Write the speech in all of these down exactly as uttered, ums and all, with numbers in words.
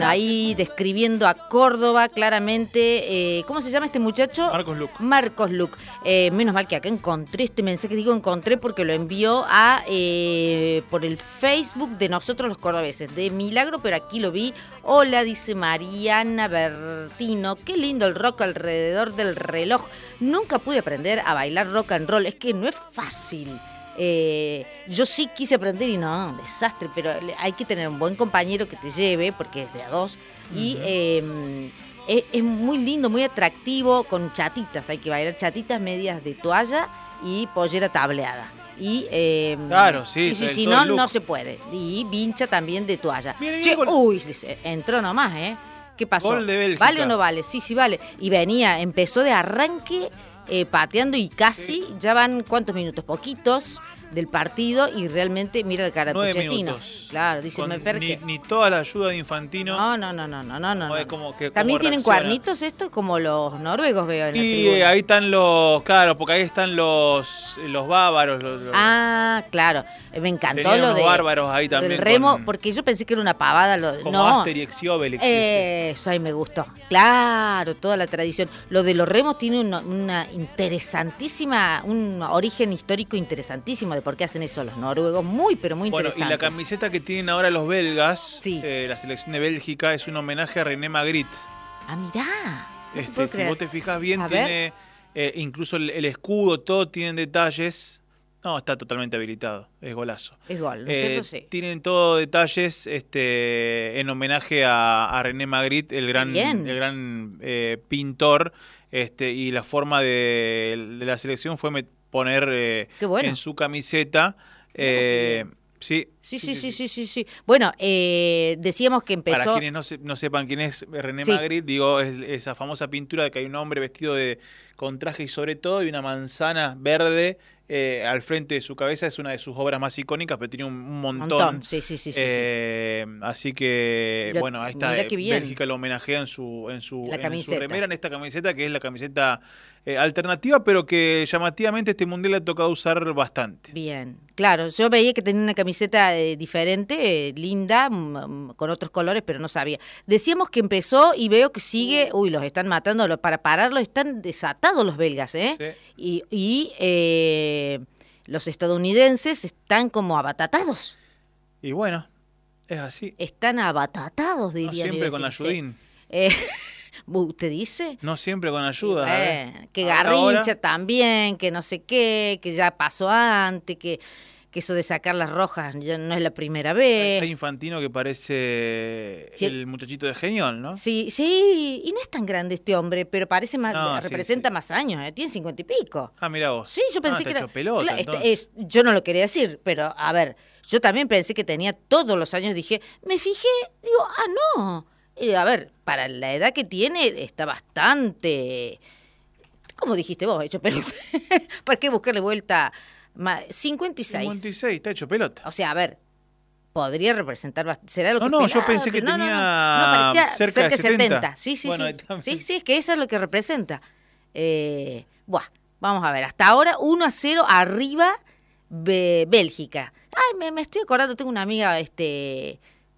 Ahí describiendo a Córdoba claramente. Eh, ¿Cómo se llama este muchacho? Marcos Luc. Marcos Luc. Eh, menos mal que acá encontré este mensaje. Digo encontré porque lo envió a eh, por el Facebook de nosotros los cordobeses. De milagro, pero aquí lo vi. Hola, dice Mariana Bertino. Qué lindo el rock alrededor del reloj. Nunca pude aprender a bailar rock and roll. Es que no es fácil. Eh, yo sí quise aprender y no, un desastre, pero hay que tener un buen compañero que te lleve, porque es de a dos, y uh-huh. eh, es, es muy lindo, muy atractivo, con chatitas, hay que bailar chatitas medias de toalla y pollera tableada. Y eh, claro, sí, sí, sí, si no, no se puede. Y vincha también de toalla. Bien, che, uy, entró nomás, ¿eh? ¿Qué pasó? Gol de Bélgica. ¿Vale o no vale? Sí, sí, vale. Y venía, empezó de arranque eh, pateando y casi, sí. Ya van ¿cuántos minutos? Poquitos del partido y realmente, mira el cara de Pochettino. Claro, dice, me per ni, ni toda la ayuda de Infantino. No, no, no, no, no, no, no. no. Como que, También como tienen reacciona. Cuernitos esto, como los noruegos veo en y la tribuna. Y ahí están los, claro, porque ahí están los, los bárbaros. Los, los, ah, claro. Me encantó tenían lo unos de bárbaros ahí también. Del remo, con, porque yo pensé que era una pavada. Lo, como no. Asterix y Obelix. Eh, eso ahí me gustó. Claro, toda la tradición. Lo de los remos tiene una, una interesantísima, un origen histórico interesantísimo de por qué hacen eso los noruegos. Muy, pero muy bueno, interesante. Y la camiseta que tienen ahora los belgas, sí. eh, la selección de Bélgica, es un homenaje a René Magritte. Ah, mirá. No este, si vos te fijas bien, a tiene eh, incluso el, el escudo, todo tienen detalles. No, está totalmente habilitado, es golazo. Es gol, ¿no es eh, cierto? Sí. Tienen todos detalles este, en homenaje a, a René Magritte, el gran, el gran eh, pintor, este, y la forma de, de la selección fue poner eh, bueno. en su camiseta. Eh, sí, sí, sí, sí, sí, sí, sí. Bueno, eh, decíamos que empezó... Para quienes no, se, no sepan quién es René sí. Magritte, digo, es esa famosa pintura de que hay un hombre vestido de con traje y sobre todo y una manzana verde eh, al frente de su cabeza. Es una de sus obras más icónicas, pero tiene un, un montón. montón. Sí, sí, sí, sí, eh, sí. Así que, Lo, bueno, ahí está. Eh, Bélgica lo homenajea en su, en su, la en su remera, en esta camiseta, que es la camiseta eh, alternativa, pero que llamativamente este mundial le ha tocado usar bastante. Bien, claro. Yo veía que tenía una camiseta eh, diferente, eh, linda, m- con otros colores, pero no sabía. Decíamos que empezó y veo que sigue, uy, los están matando, los, para pararlos están desatados los belgas, ¿eh? Sí. Y, y eh, los estadounidenses están como abatatados. Y bueno, es así. Están abatatados, diría. No siempre con ayudín. Eh, ¿Usted dice? No siempre con ayuda. Sí, eh. Que Garrincha también, que no sé qué, que ya pasó antes, que... que eso de sacar las rojas ya no es la primera vez. Hay Infantino que parece sí. el muchachito de Geniol, ¿no? Sí, sí, y no es tan grande este hombre, pero parece más, no, representa sí, sí. más años, ¿eh? Tiene cincuenta y pico. Ah, mira vos. Sí, yo pensé ah, que era... hecho pelota, claro, este es, yo no lo quería decir, pero a ver, yo también pensé que tenía todos los años, dije, me fijé, digo, ah, no. Y a ver, para la edad que tiene, está bastante... ¿Cómo dijiste vos, hecho pelota? ¿Para qué buscarle vuelta... cincuenta y seis. cincuenta y seis, está hecho pelota. O sea, a ver, podría representar... ¿Será lo que No, no, esperaba? yo pensé que no, tenía no, no, no, parecía cerca, cerca de setenta. setenta. Sí, sí, bueno, sí. Sí, sí, es que eso es lo que representa. Eh, buah, vamos a ver. Hasta ahora uno a cero arriba Be- Bélgica. Ay, me, me estoy acordando, tengo una amiga, este...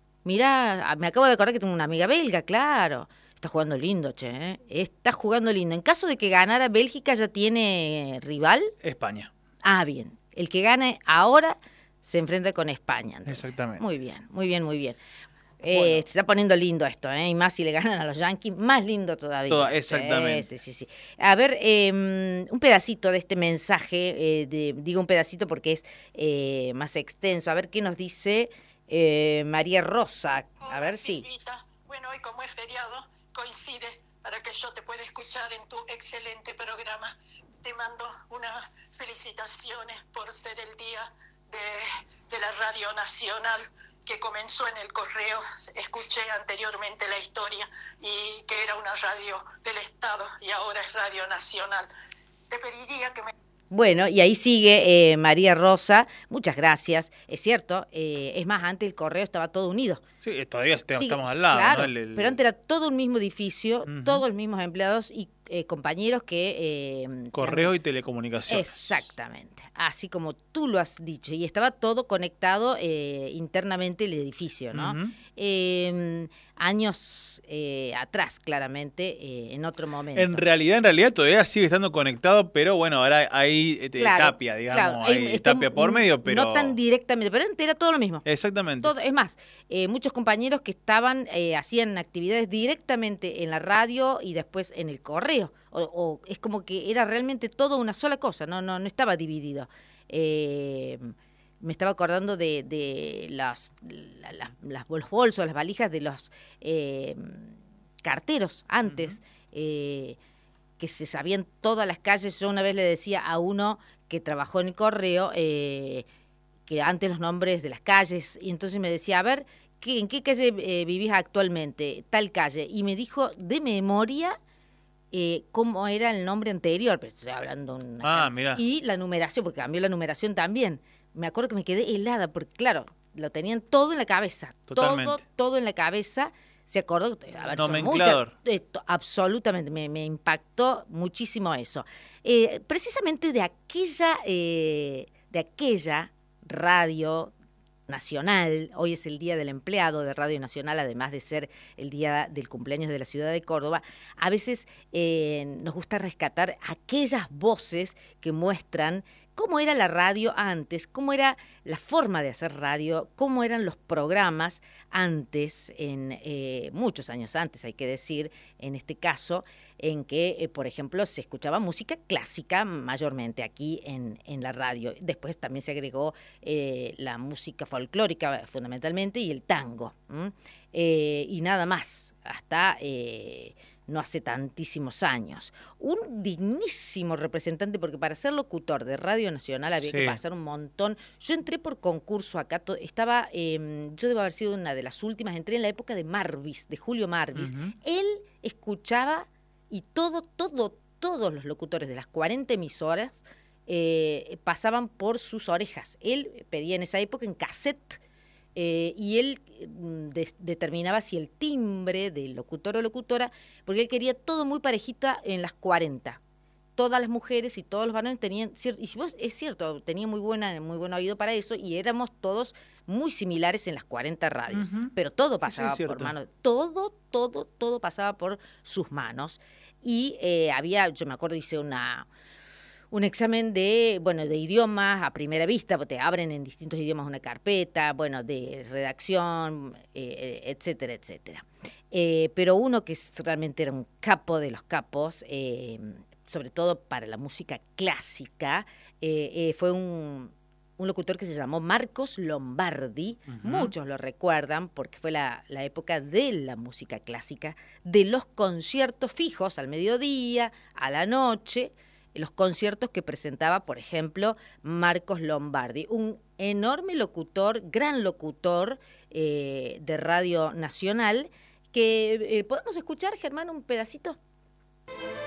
Mirá, me acabo de acordar que tengo una amiga belga, claro. Está jugando lindo, che, ¿eh? Está jugando lindo. En caso de que ganara Bélgica, ¿ya tiene rival? España. Ah, bien. El que gane ahora se enfrenta con España. Entonces. Exactamente. Muy bien, muy bien, muy bien. Eh, bueno. Se está poniendo lindo esto, ¿eh? Y más si le ganan a los Yankees, más lindo todavía. Toda, exactamente. Sí, sí, sí. A ver, eh, un pedacito de este mensaje, eh, de, digo un pedacito porque es eh, más extenso. A ver qué nos dice eh, María Rosa. A ver si. Sí. Bueno, hoy como es feriado, coincide para que yo te pueda escuchar en tu excelente programa. Te mando unas felicitaciones por ser el día de, de la Radio Nacional, que comenzó en el Correo. Escuché anteriormente la historia y que era una radio del Estado y ahora es Radio Nacional. Te pediría que me... Bueno, y ahí sigue eh, María Rosa, muchas gracias. Es cierto, eh, es más, antes el Correo estaba todo unido. Sí, todavía est- Sí, estamos al lado, claro, ¿no? El- el- pero antes era todo un mismo edificio, Ujú. todos los mismos empleados y eh, compañeros que... eh, Correo y telecomunicaciones. Exactamente, así como tú lo has dicho, y estaba todo conectado eh, internamente el edificio, ¿no? Ujú. Eh, años eh, atrás, claramente, eh, en otro momento. En realidad, en realidad todavía sigue estando conectado, pero bueno, ahora hay este, Claro, tapia, digamos, claro, hay está tapia por un- medio, pero... No tan directamente, pero antes era todo lo mismo. Exactamente. Todo, es más, eh, muchos compañeros que estaban, eh, hacían actividades directamente en la radio y después en el correo. O, o es como que era realmente todo una sola cosa, no, no, no estaba dividido. Eh, me estaba acordando de, de las, la- la- las- los bolsos, las valijas de los eh, carteros antes, eh, que se sabían todas las calles. Yo una vez le decía a uno que trabajó en el correo, eh, que antes los nombres de las calles, y entonces me decía, a ver, ¿qué, ¿en qué calle eh, vivís actualmente? Tal calle. Y me dijo de memoria eh, cómo era el nombre anterior, pero estoy hablando una Ah, ca- mirá. y la numeración, porque cambió la numeración también. Me acuerdo que me quedé helada, porque claro, lo tenían todo en la cabeza, Totalmente. todo, todo en la cabeza. Se acordó, a ver, son Nomenclador. muchas, eh, to- absolutamente, me, me impactó muchísimo eso. Eh, precisamente de aquella, eh, de aquella radio nacional, hoy es el Día del Empleado de Radio Nacional, además de ser el día del cumpleaños de la ciudad de Córdoba, a veces eh, nos gusta rescatar aquellas voces que muestran cómo era la radio antes, cómo era la forma de hacer radio, cómo eran los programas antes, en eh, muchos años antes, hay que decir, en este caso, en que, eh, por ejemplo, se escuchaba música clásica mayormente aquí en, en la radio. Después también se agregó eh, la música folclórica fundamentalmente y el tango. ¿m? Eh, y nada más, hasta... Eh, no hace tantísimos años. Un dignísimo representante, porque para ser locutor de Radio Nacional había Sí. que pasar un montón. Yo entré por concurso acá, to- estaba, eh, yo debo haber sido una de las últimas, entré en la época de Marvis, de Julio Marvis. Ujú. Él escuchaba y todo, todo, todos los locutores de las cuarenta emisoras eh, pasaban por sus orejas. Él pedía en esa época en cassette. Eh, y él mm, des- determinaba si el timbre del locutor o locutora, porque él quería todo muy parejita en las cuarenta. Todas las mujeres y todos los varones tenían, cier- y vos, es cierto, tenía muy buena, muy buen oído para eso, y éramos todos muy similares en las cuarenta radios, Ujú. pero todo es pasaba por cierto. manos, todo, todo, todo pasaba por sus manos. Y eh, había, yo me acuerdo, hice una... un examen de, bueno, de idiomas a primera vista, porque te abren en distintos idiomas una carpeta, bueno, de redacción, eh, etcétera, etcétera. Eh, pero uno que es- realmente era un capo de los capos, eh, sobre todo para la música clásica, eh, eh, fue un, un locutor que se llamó Marcos Lombardi. Ujú. Muchos lo recuerdan porque fue la, la época de la música clásica, de los conciertos fijos al mediodía, a la noche, los conciertos que presentaba, por ejemplo, Marcos Lombardi, un enorme locutor, gran locutor eh, de Radio Nacional, que eh, podemos escuchar, Germán, un pedacito.